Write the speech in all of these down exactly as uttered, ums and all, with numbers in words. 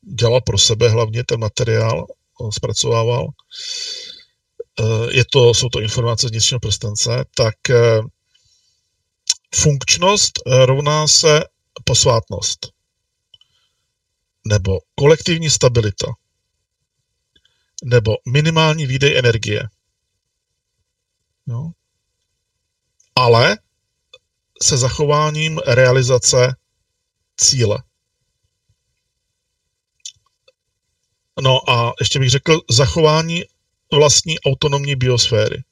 dělal pro sebe hlavně ten materiál, zpracovával. Je to, jsou to informace z vnitřního prstence, tak funkčnost rovná se posvátnost. Nebo kolektivní stabilita. Nebo minimální výdej energie. Jo? Ale se zachováním realizace cíle. No a ještě bych řekl zachování vlastní autonomní biosféry.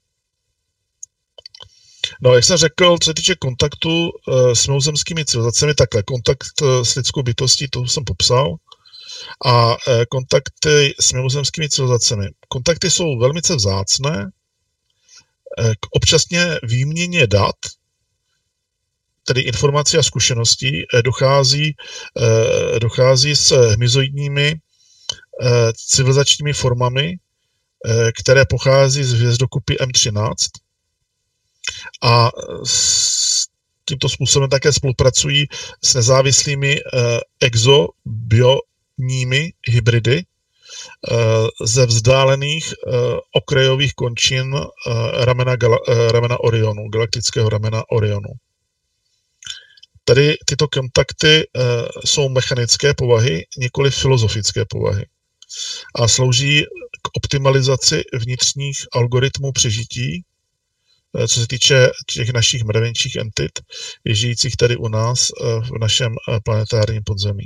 No, jak jsem řekl, co se týče kontaktu e, s mimozemskými civilizacemi, takhle, kontakt e, s lidskou bytostí, to jsem popsal, a e, kontakty s mimozemskými civilizacemi. Kontakty jsou velmi vzácné, e, k občasně výměně dat, tedy informací a zkušeností, e, dochází, e, dochází s hmyzoidními e, civilizačními formami, e, které pochází z hvězdokupy M třináct, a s tímto způsobem také spolupracují s nezávislými eh, exobioními hybridy eh, ze vzdálených eh, okrajových končin eh, ramena, gala, eh, ramena Orionu, galaktického ramena Orionu. Tady tyto kontakty eh, jsou mechanické povahy, nikoli filozofické povahy a slouží k optimalizaci vnitřních algoritmů přežití, co se týče těch našich mravenčích entit, žijících tady u nás v našem planetárním podzemí.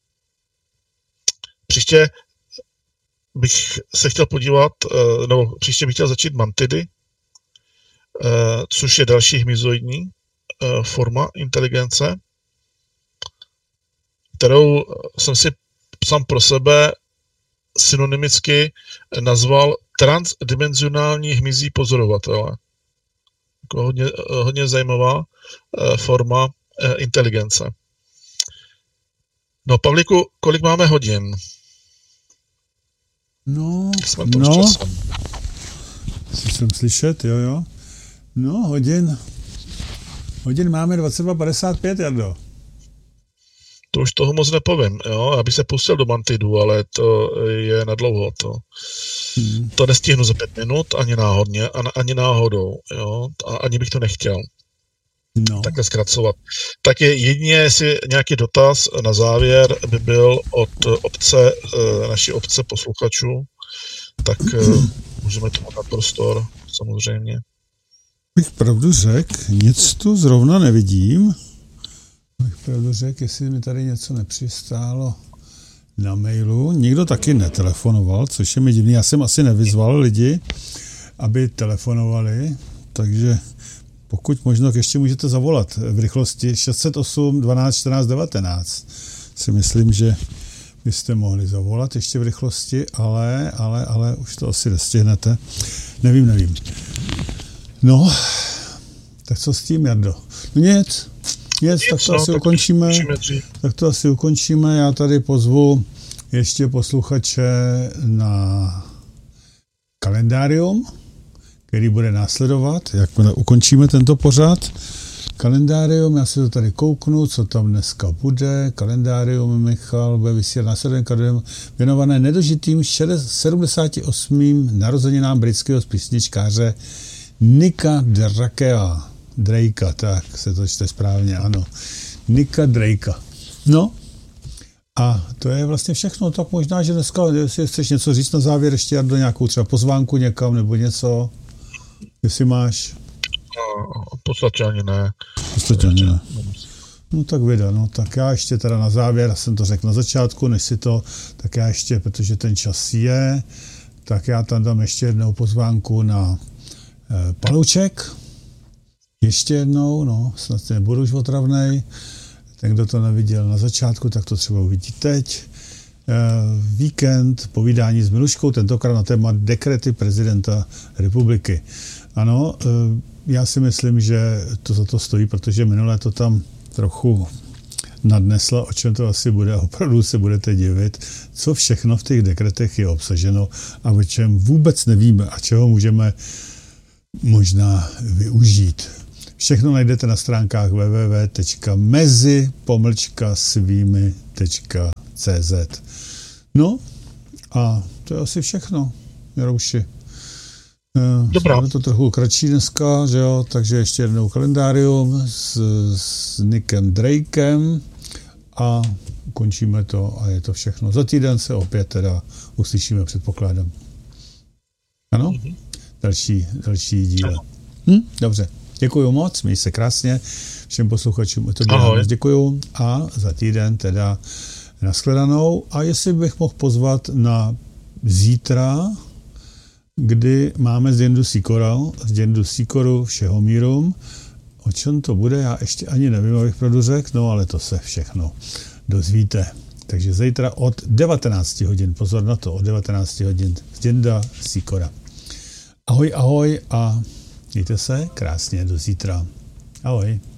Příště bych se chtěl podívat, nebo příště bych chtěl začít mantidy, což je další hmyzoidní forma inteligence, kterou jsem si sám pro sebe synonymicky nazval transdimenzionální hmyzí pozorovatele. Jako hodně, hodně zajímavá uh, forma uh, inteligence. No, Pavlíku, kolik máme hodin? No, no, si jsem slyšet, jo, jo. No, hodin, hodin máme dvacet dva padesát pět, Jardo. To už toho moc nepovím, jo, abych se pustil do mantidu, ale to je nadlouho, to, hmm. to nestihnu za pět minut, ani náhodně, ani náhodou, jo, a ani bych to nechtěl no. takhle zkracovat. Tak je jedině, jestli nějaký dotaz na závěr by byl od obce, naší obce posluchačů, tak můžeme tomu dát prostor, samozřejmě. Bych pravdu řekl, nic tu zrovna nevidím. Bych pravdu řekl, jestli mi tady něco nepřistálo na mailu. Nikdo taky netelefonoval, což je mi divný. Já jsem asi nevyzval lidi, aby telefonovali, takže pokud možno ještě můžete zavolat v rychlosti šest set osm dvanáct čtrnáct devatenáct. Si myslím, že byste mohli zavolat ještě v rychlosti, ale, ale, ale už to asi nestihnete. Nevím, nevím. No, tak co s tím, Jardo? No nic. Nic, tak to asi ukončíme. Tak to asi ukončíme. Já tady pozvu ještě posluchače na kalendárium, který bude následovat, jak ukončíme tento pořad. Kalendárium, já si to tady kouknu, co tam dneska bude. Kalendárium Michal bude vysílat následně kalendárium věnované nedožitým sedmdesátým osmým narozeninám britského písničkáře Nicka Drakea. Drakea, tak se to čte správně, ano. Nicka Drakea. No, a to je vlastně všechno. Tak možná, že dneska, jestli chceš něco říct na závěr, ještě do nějakou třeba pozvánku někam, nebo něco, jestli máš. V podstatě ani ne. V podstatě ani ne. No tak vida, no tak já ještě teda na závěr, jsem to řekl na začátku, než si to, tak já ještě, protože ten čas je, tak já tam dám ještě jednou pozvánku na eh, Palouček. Ještě jednou, no, snad nebudu už otravnej. Ten, kdo to neviděl na začátku, tak to třeba uvidí teď. Eh, víkend, povídání s Miluškou, tentokrát na téma dekrety prezidenta republiky. Ano, eh, já si myslím, že to za to stojí, protože minule to tam trochu nadnesla, o čem to asi bude a opravdu se budete divit, co všechno v těch dekretech je obsaženo a o čem vůbec nevíme a čeho můžeme možná využít. Všechno najdete na stránkách w w w tečka mezi pomlčka svými tečka cé zet. No a to je asi všechno, Jarouši. Dobrá. Je to trochu kratší dneska, že jo, takže ještě jednou kalendárium s, s Nickem Drakem a končíme to a je to všechno. Za týden se opět teda uslyšíme, předpokládám. Ano? Mm-hmm. Další, další díl. Hm? Dobře. Děkuju moc, měj se krásně. Všem posluchačům to moc děkuju a za týden teda nashledanou. A jestli bych mohl pozvat na zítra, kdy máme z Jendu Sikora, z Jendu Sikoru všeho mírum. O čem to bude, já ještě ani nevím, abych pravdu řekl, no ale to se všechno dozvíte. Takže zítra od devatenáct hodin, pozor na to, od devatenáct hodin z Jenda Sikora. Ahoj, ahoj a mějte se krásně do zítra. Ahoj.